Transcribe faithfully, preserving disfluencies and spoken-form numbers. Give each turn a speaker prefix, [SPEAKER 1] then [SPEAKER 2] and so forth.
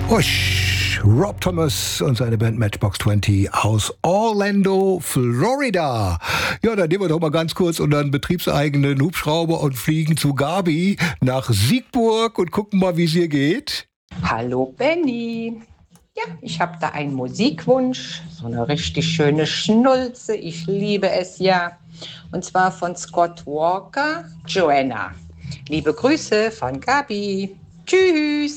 [SPEAKER 1] Husch, Rob Thomas und seine Band Matchbox zwanzig aus Orlando, Florida. Ja, dann nehmen wir doch mal ganz kurz unseren betriebseigenen Hubschrauber und fliegen zu Gabi nach Siegburg und gucken mal, wie es hier geht.
[SPEAKER 2] Hallo Benny. Ja, ich habe da einen Musikwunsch, so eine richtig schöne Schnulze. Ich liebe es ja. Und zwar von Scott Walker, Joanna. Liebe Grüße von Gabi. Tschüss.